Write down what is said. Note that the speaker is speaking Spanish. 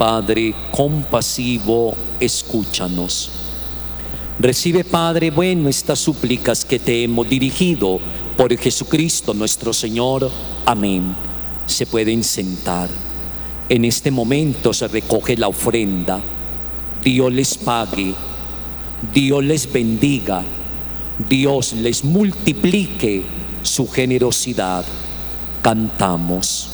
Padre compasivo, escúchanos. Recibe, Padre bueno, estas súplicas que te hemos dirigido por Jesucristo nuestro Señor. Amén. Se pueden sentar. En este momento se recoge la ofrenda. Dios les pague, Dios les bendiga, Dios les multiplique su generosidad. Cantamos.